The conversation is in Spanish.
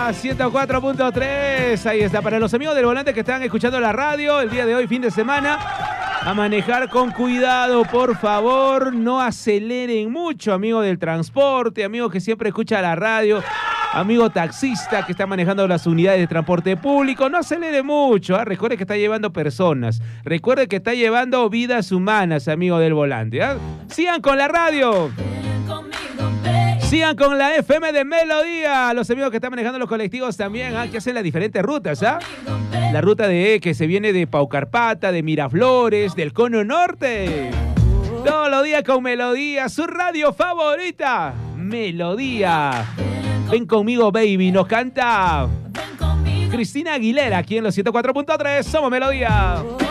104.3. Ahí está. Para los amigos del volante que están escuchando la radio el día de hoy, fin de semana, a manejar con cuidado, por favor. No aceleren mucho, amigo del transporte, amigo que siempre escucha la radio, amigo taxista que está manejando las unidades de transporte público. No acelere mucho, ¿eh? Recuerde que está llevando personas. Recuerde que está llevando vidas humanas, amigo del volante, ¿eh? Sigan con la radio. Sigan con la FM de Melodía. Los amigos que están manejando los colectivos también, que hacen las diferentes rutas, la ruta que se viene de Paucarpata, de Miraflores, del Cono Norte. Todos los días con Melodía, su radio favorita, Melodía. Ven conmigo, baby, nos canta Cristina Aguilera aquí en los 104.3. Somos Melodía.